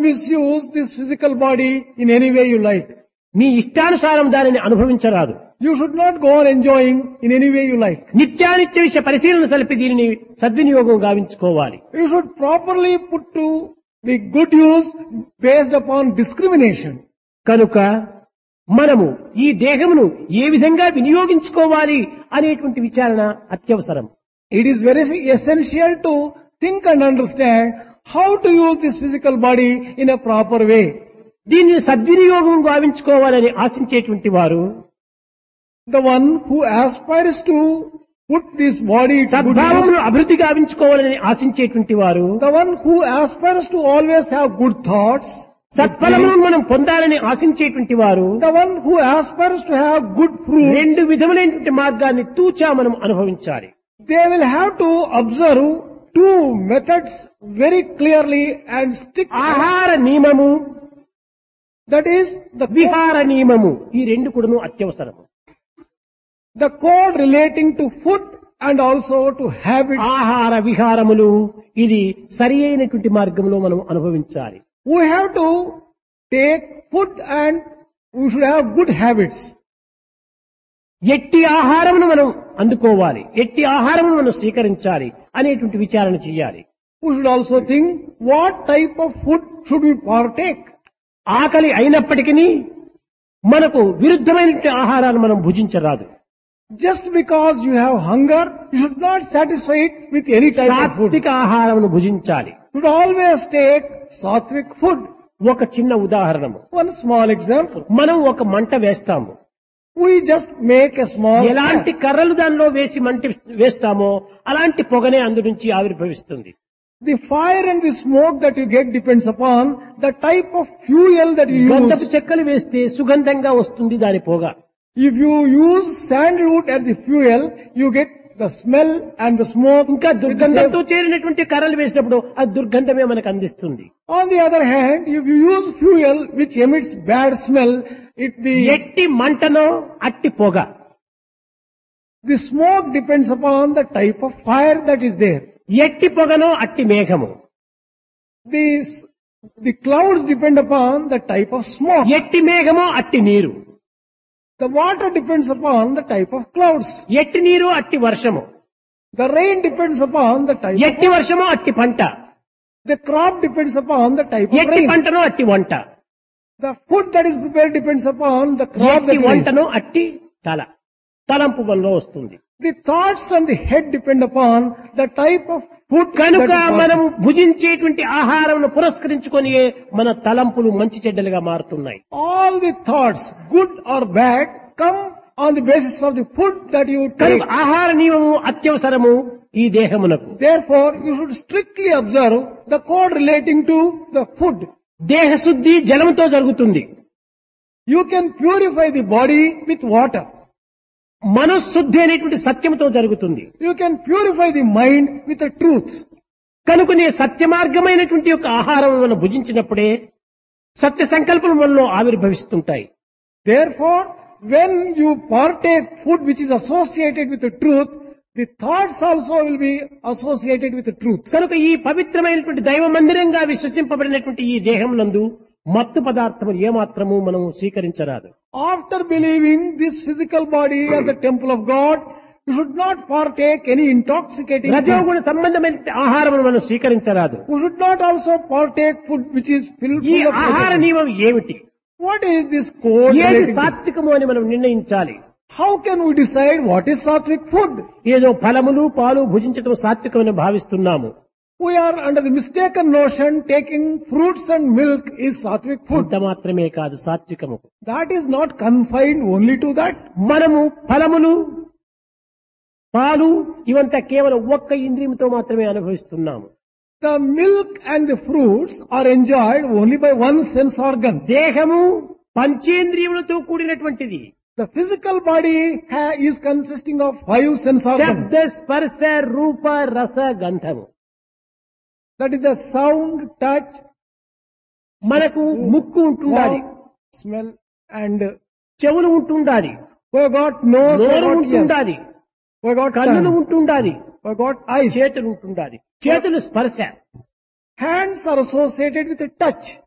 misuse this physical body in any way you like. నీ ఇష్టానుసారం దానిని అనుభవించరాదు. You should not go on enjoying in any way you like. నిత్యానిత్య విషయ పరిశీలన సలిపి దీనిని సద్వినియోగం గావించుకోవాలి. You should properly put to the good use based upon discrimination. కనుక మనము ఈ దేహమును ఏ విధంగా వినియోగించుకోవాలి అనేటువంటి విచారణ అత్యవసరం. It is very essential to think and understand how to use this physical body in a proper way. దీనిని సద్వినియోగం గావించుకోవాలని ఆశించేటువంటి వారు The one who aspires to put this body to good సద్భావమును use, అభివృద్ధి గావించుకోవాలని ఆశించేటువంటి వారు the one who aspires to always have good thoughts, సత్ఫలమును మనం పొందాలని ఆశించేటువంటి వారు the one who aspires to have good fruits, రెండు విధములైనటువంటి మార్గాన్ని తూచా మనం అనుభవించాలి. they will have to observe two methods very clearly and stick. ఆహార నియమము, That is విహార నియమము, ఈ రెండు కూడాను అత్యవసరము. the code relating to food and also to habits. ఆహార విహారములు ఇది సరి అయినటువంటి మార్గంలో మనం అనుభవించాలి. We have to take food and we should have good habits. ఎట్టి ఆహారమును మనం అందుకోవాలి, ఎట్టి ఆహారమును మనం స్వీకరించాలి అనేటువంటి విచారణ చేయాలి. We should also think what type of food should we partake. ఆకలి అయినప్పటికీ మనకు విరుద్ధమైనటువంటి ఆహారాన్ని మనం భుజించరాదు. Just because you have hunger, you should not satisfy it with any type of food. సాత్విక ఆహారమును భుజించాలి. You should always take sattvic food. ఒక చిన్న ఉదాహరణము, One small example. మనం ఒక మంట వేస్తాము. We just make a small ఎలాంటి fire. కర్రలు దానిలో వేసి మంట వేస్తామో అలాంటి పొగనే అందు నుంచి ఆవిర్భవిస్తుంది. The fire and the smoke that you get depends upon the type of fuel that you గంధపు use. చెక్కలు వేస్తే సుగంధంగా వస్తుంది దాని పొగ. If you use sandalwood as the fuel, you get the smell and the smoke. ఇంకా with the దుర్గంధంతో same. చేరినటువంటి కర్రలు వేసినప్పుడు ఆ దుర్గంధమే మనకు అందిస్తుంది. On the other hand, if you use fuel which emits bad smell, ఎట్టి మంటనో అట్టి పొగ. the smoke depends upon the type of fire that is there. ఎట్టి పొగనో అట్టి మేఘము. The clouds depend upon the type of smoke. ఎట్టి మేఘమో అట్టి నీరు. The water depends upon the type of clouds. ఎట్టి నీరు అట్టి వర్షము. The rain depends upon the type of ఎట్టి వర్షమో అట్టి పంట. the crop depends upon the type of ఎట్టి rain. పంటనో అట్టి వంట. The food that is prepared depends upon the crop ఎట్టి that is. వంటనో అట్టి తలంపు వల్ల వస్తుంది. The thoughts and the head depend upon the type of food కనుక that is మనము భుజించేటువంటి ఆహారమును పురస్కరించుకొని మన తలంపులు మంచి చెడ్డలుగా మారుతున్నాయి. all the thoughts, good or bad, come on the basis of the food that you take. కనుక ఆహార నియమము అత్యవసరము ఈ దేహమునకు. Therefore, you should strictly observe the code relating to the food. దేహ శుద్ధి జలముతో జరుగుతుంది. You can purify the body with water. మనశుద్ధి అనేటువంటి సత్యముతో జరుగుతుంది. You can purify the mind with the truth. కనుకనే సత్య మార్గమైనటువంటి యొక్క ఆహారం మనం భుజించినప్పుడే సత్య సంకల్పం మనలో ఆవిర్భవిస్తుంటాయి. Therefore, when you partake food which is associated with the truth, the thoughts also will be associated with the truth. కనుక ఈ పవిత్రమైనటువంటి దైవ మందిరంగా విశ్వసింపబడినటువంటి ఈ దేహం నందు మత్తు పదార్థములు ఏమాత్రము మనము స్వీకరించరాదు. After believing this physical body as the temple of God, you should not partake any intoxicating రజోగుణ things. సంబంధమైన ఆహారమును మనం స్వీకరించరాదు. You should not also partake food which is filled ఈ full of ఆహార negativity. నియమం ఏమిటి? What is this code? ఏది relating to? సాత్వికము అని మనం నిర్ణయించాలి. How can we decide what is sattvic food? ఏదో ఫలములు పాలు భుజించడం సాత్వికమని భావిస్తున్నాము. We are under the mistaken notion taking fruits and milk is sattvic food. అంత మాత్రమే కాదు సాత్వికము. That is not confined only to that. మనము ఫలములు పాలు ఇవంతా కేవలం ఒక్క ఇంద్రియముతో మాత్రమే అనుభవిస్తున్నాము. The milk and the fruits are enjoyed only by one sense organ. దేహము పంచేంద్రియములతో కూడినటువంటిది. The physical body is consisting of 5 sense organs. శబ్ద స్పర్శ రూప రస గంధము. That is the sound, touch, మనకు ముక్కు ఉంటుండాలి, mouth, smell and చెవులు ఉంటుండాలి, we got nose, we నోరు got ears, ఉంటుండాలి, we got కన్నులు tongue, ఉంటుండాలి, we got eyes. చేతులు ఉంటుండాలి. చేతులు స్పర్శ, Hands are associated with the touch.